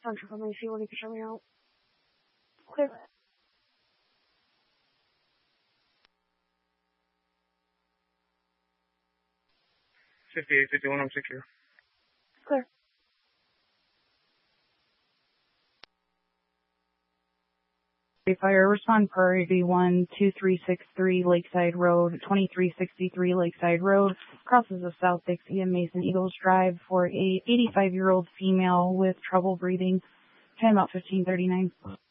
Central from AC. What you can show me out? Clear. 5851, I'm secure. Clear. Fire, respond priority 12363 Lakeside Road, 2363 Lakeside Road, crosses of South Dixie and Mason Eagles Drive for a 85-year-old female with trouble breathing. Time out 1539.